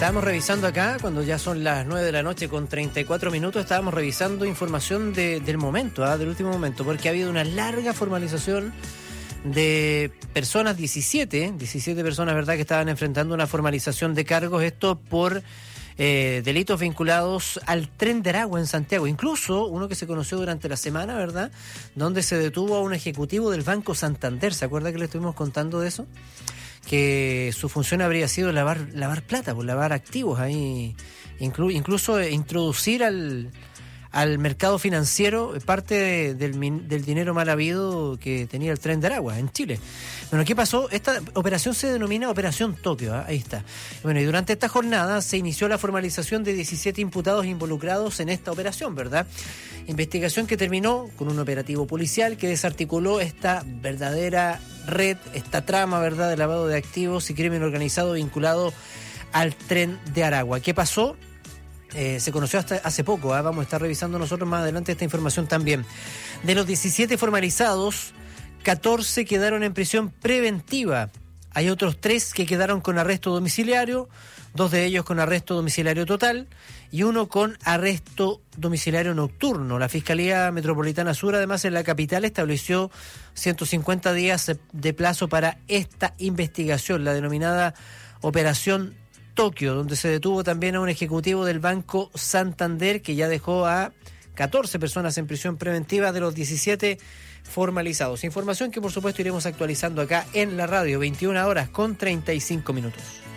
Estábamos revisando acá, cuando ya son las 9 de la noche con 34 minutos, estábamos revisando información del momento, del último momento, porque ha habido una larga formalización de personas, 17 personas, ¿verdad?, que estaban enfrentando una formalización de cargos, esto por delitos vinculados al Tren de Aragua en Santiago. Incluso uno que se conoció durante la semana, ¿verdad?, donde se detuvo a un ejecutivo del Banco Santander. ¿Se acuerda que le estuvimos contando de eso? Que su función habría sido lavar plata, pues lavar activos ahí, incluso introducir al mercado financiero parte del dinero mal habido que tenía el Tren de Aragua en Chile. Bueno, ¿qué pasó? Esta operación se denomina Operación Tokio, ahí está. Bueno, y durante esta jornada se inició la formalización de 17 imputados involucrados en esta operación, ¿verdad? Investigación que terminó con un operativo policial que desarticuló esta verdadera red, esta trama, ¿verdad?, de lavado de activos y crimen organizado vinculado al Tren de Aragua. ¿Qué pasó? Se conoció hasta hace poco, vamos a estar revisando nosotros más adelante esta información también. De los 17 formalizados, 14 quedaron en prisión preventiva. Hay otros 3 que quedaron con arresto domiciliario, 2 de ellos con arresto domiciliario total y 1 con arresto domiciliario nocturno. La Fiscalía Metropolitana Sur, además, en la capital estableció 150 días de plazo para esta investigación, la denominada Operación Tokio, donde se detuvo también a un ejecutivo del Banco Santander que ya dejó a 14 personas en prisión preventiva de los 17 formalizados. Información que por supuesto iremos actualizando acá en la radio, 21 horas con 35 minutos.